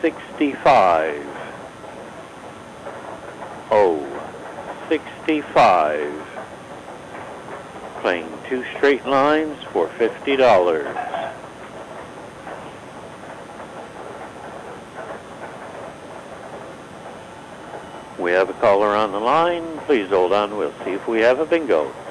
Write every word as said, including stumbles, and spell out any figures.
sixty-five. O sixty-five. Playing two straight lines for fifty dollars. We have a caller on the line. Please hold on. We'll see if we have a bingo.